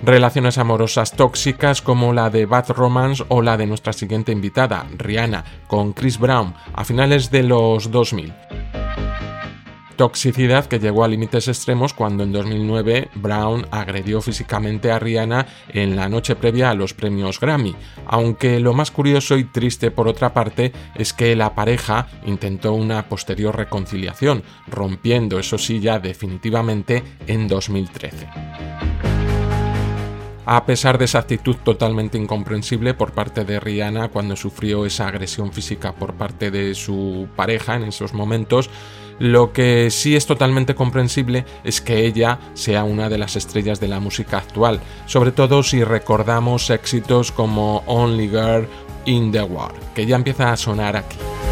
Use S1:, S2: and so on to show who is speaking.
S1: Relaciones amorosas tóxicas como la de Bad Romance o la de nuestra siguiente invitada, Rihanna, con Chris Brown, a finales de los 2000. Toxicidad que llegó a límites extremos cuando en 2009 Brown agredió físicamente a Rihanna en la noche previa a los premios Grammy, aunque lo más curioso y triste por otra parte es que la pareja intentó una posterior reconciliación, rompiendo eso sí ya definitivamente en 2013. A pesar de esa actitud totalmente incomprensible por parte de Rihanna cuando sufrió esa agresión física por parte de su pareja en esos momentos, lo que sí es totalmente comprensible es que ella sea una de las estrellas de la música actual, sobre todo si recordamos éxitos como Only Girl in the World, que ya empieza a sonar aquí.